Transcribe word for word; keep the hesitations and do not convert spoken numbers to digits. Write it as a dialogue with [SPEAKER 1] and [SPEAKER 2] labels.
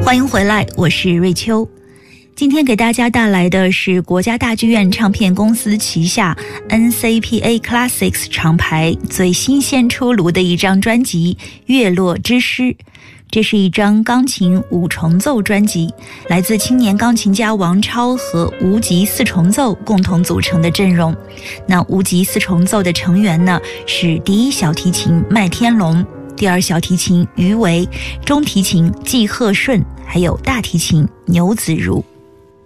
[SPEAKER 1] 欢迎回来，我是瑞秋。今天给大家带来的是国家大剧院唱片公司旗下 N C P A Classics 厂牌最新鲜出炉的一张专辑《月落之诗》。这是一张钢琴五重奏专辑，来自青年钢琴家王超和无极四重奏共同组成的阵容。那无极四重奏的成员呢，是第一小提琴麦天龙，第二小提琴于为，中提琴季鹤顺，还有大提琴牛子如。